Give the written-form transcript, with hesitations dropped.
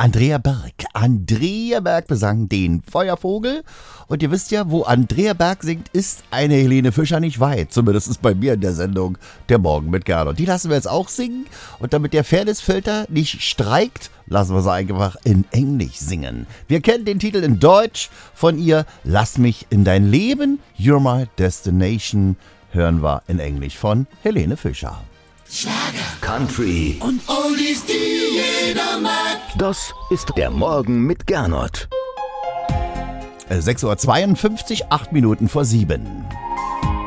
Andrea Berg. Andrea Berg besang den Feuervogel. Und ihr wisst ja, wo Andrea Berg singt, ist eine Helene Fischer nicht weit. Zumindest ist bei mir in der Sendung Der Morgen mit Gernot. Die lassen wir jetzt auch singen. Und damit der Fairnessfilter nicht streikt, lassen wir sie einfach in Englisch singen. Wir kennen den Titel in Deutsch von ihr. Lass mich in dein Leben. You're my destination. Hören wir in Englisch von Helene Fischer. Schlager, Country und Oldies, die jeder mag. Das ist der Morgen mit Gernot. 6:52 Uhr, 8 Minuten vor 7.